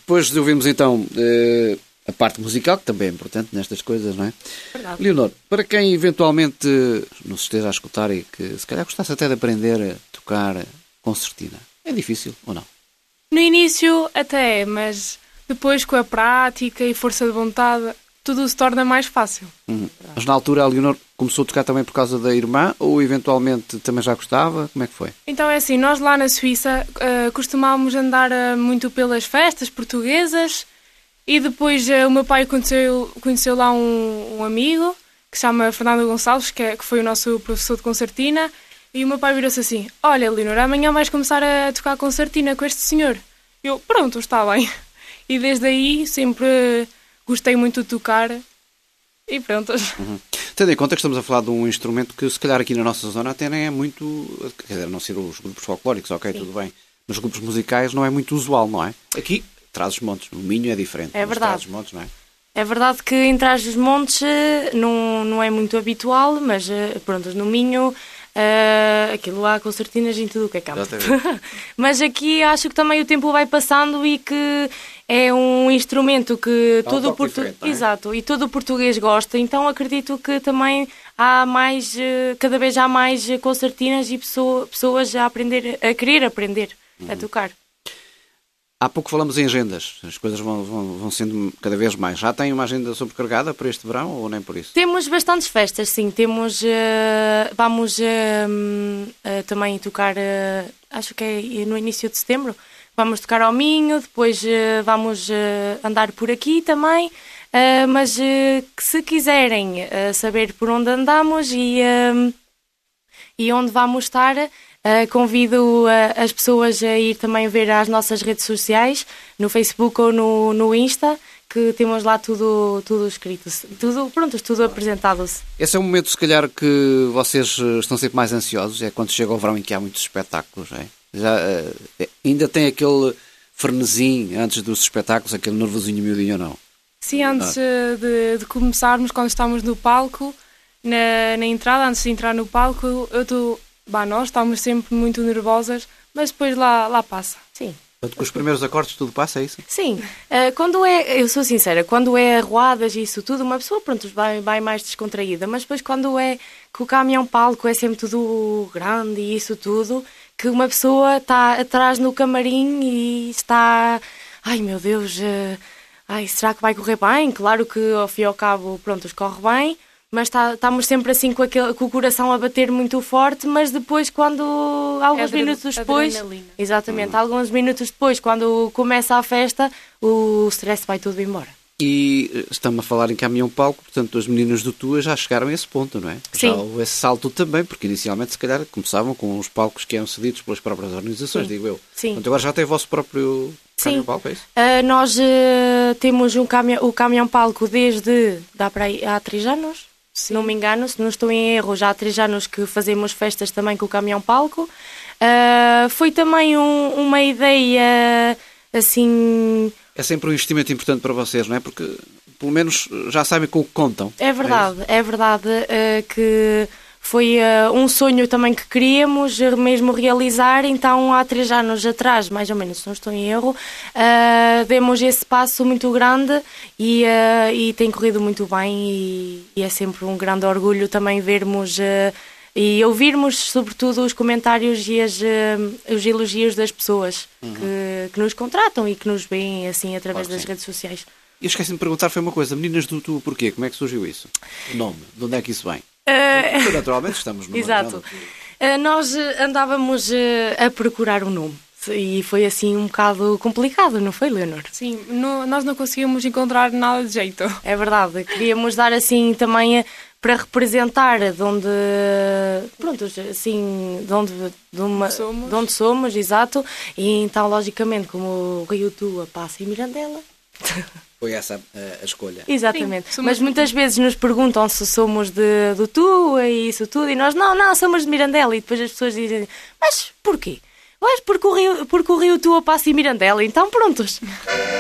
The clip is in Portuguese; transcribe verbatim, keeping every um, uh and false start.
depois de ouvirmos então uh, a parte musical, que também é importante nestas coisas, não é? Verdade. Leonor, para quem eventualmente nos esteja a escutar e que se calhar gostasse até de aprender a tocar concertina, é difícil ou não? No início até é, mas depois com a prática e força de vontade tudo se torna mais fácil. Uhum. Mas na altura a Leonor começou a tocar também por causa da irmã ou eventualmente também já gostava? Como é que foi? Então é assim, nós lá na Suíça uh, costumávamos andar uh, muito pelas festas portuguesas e depois uh, o meu pai conheceu, conheceu lá um, um amigo que se chama Fernando Gonçalves, que, é, que foi o nosso professor de concertina, e o meu pai virou-se assim: olha, Leonor, amanhã vais começar a tocar concertina com este senhor. Eu, pronto, está bem. E desde aí sempre gostei muito de tocar e pronto. Uhum. Tendo em conta que estamos a falar de um instrumento que se calhar aqui na nossa zona até nem é muito, quer dizer, a não ser os grupos folclóricos, ok, Sim. tudo bem, mas grupos musicais não é muito usual, não é? Aqui, Trás-os-Montes, no Minho é diferente. É verdade. Trás-os-Montes, não é? É verdade que em Trás-os-Montes não, não é muito habitual, mas pronto, no Minho uh, aquilo lá concertinas em tudo o que é campo. Mas aqui acho que também o tempo vai passando e que é um instrumento que Dá um todo o toque portu... diferente, não é? Exato, e todo o português gosta, então acredito que também há mais, cada vez há mais concertinas e pessoa, pessoas a aprender, a querer aprender uhum. a tocar. Há pouco falamos em agendas, as coisas vão, vão, vão sendo cada vez mais. Já tem uma agenda sobrecargada para este verão ou nem por isso? Temos bastantes festas, sim. Temos, uh, vamos uh, uh, também tocar, uh, acho que é no início de setembro, vamos tocar ao Minho, depois uh, vamos uh, andar por aqui também, uh, mas uh, que se quiserem uh, saber por onde andamos e, uh, e onde vamos estar... Uh, convido uh, as pessoas a ir também ver as nossas redes sociais, no Facebook ou no, no Insta, que temos lá tudo, tudo escrito, tudo, pronto, tudo apresentado-se. Esse é um momento, se calhar, que vocês estão sempre mais ansiosos, é quando chega o verão em que há muitos espetáculos, é? Já, uh, ainda tem aquele frenesim antes dos espetáculos, aquele nervosinho miudinho ou não? Sim, antes ah. de, de começarmos, quando estamos no palco, na, na entrada, antes de entrar no palco, eu estou... Bah, nós estamos sempre muito nervosas, mas depois lá, lá passa. Sim. Portanto, com os primeiros acordes tudo passa, é isso? Sim. Uh, quando é, eu sou sincera, quando é arruadas e isso tudo, uma pessoa, pronto, vai, vai mais descontraída, mas depois quando é que o caminhão palco é sempre tudo grande e isso tudo, que uma pessoa está atrás no camarim e está... Ai, meu Deus, uh, ai, será que vai correr bem? Claro que ao fim e ao cabo, pronto, corre bem, mas tá, estamos sempre assim com, aquele, com o coração a bater muito forte, mas depois quando, alguns é minutos depois, adrenalina. Exatamente, uhum. alguns minutos depois, quando começa a festa, o stress vai tudo embora. E estamos a falar em caminhão palco, portanto as meninas do Tua já chegaram a esse ponto, não é? Sim. Já houve esse salto também, porque inicialmente se calhar começavam com os palcos que eram cedidos pelas próprias organizações, Sim. digo eu. Sim. Portanto agora já tem o vosso próprio caminhão Sim. palco, é isso? Uh, nós uh, temos um caminhão, o caminhão palco desde, dá para aí, há três anos? Se não me engano, se não estou em erro, já há três anos que fazemos festas também com o caminhão palco. Uh, foi também um, uma ideia assim... É sempre um investimento importante para vocês, não é? Porque pelo menos já sabem com o que contam. É verdade, é, é verdade uh, que foi uh, um sonho também que queríamos mesmo realizar, então há três anos atrás, mais ou menos, se não estou em erro, uh, demos esse passo muito grande e, uh, e tem corrido muito bem e, e é sempre um grande orgulho também vermos uh, e ouvirmos sobretudo os comentários e as, uh, os elogios das pessoas uhum. que, que nos contratam e que nos veem assim através claro das sim. redes sociais. E esqueci-me de perguntar, foi uma coisa, Meninas do Tu, porquê? Como é que surgiu isso? O nome, de onde é que isso vem? Uh... Porque, naturalmente estamos numa... Exato. Uh, nós andávamos uh, a procurar um nome e foi assim um bocado complicado, não foi, Leonor? Sim, no, nós não conseguimos encontrar nada de jeito. É verdade, queríamos dar assim também para representar de onde, pronto, assim, de onde, de uma, somos. De onde somos, exato, e então logicamente como o Rio Tua passa em Mirandela... Foi essa a, a escolha. Exatamente. Sim, mas muitas vezes nos perguntam se somos de, do Tua e isso tudo, e nós, não, não, somos de Mirandela, e depois as pessoas dizem, mas porquê? Mas porque o Rio, porque o Rio Tua passa em Mirandela, então prontos.